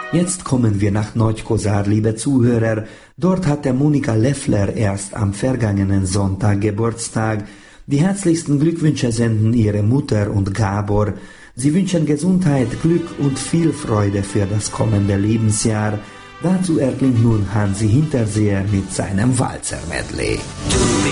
Jetzt kommen wir nach Nagykosár, liebe Zuhörer. Dort hatte Monika Leffler erst am vergangenen Sonntag Geburtstag. Die herzlichsten Glückwünsche senden ihre Mutter und Gabor. Sie wünschen Gesundheit, Glück und viel Freude für das kommende Lebensjahr. Dazu erklingt nun Hansi Hinterseher mit seinem Walzer-Medley.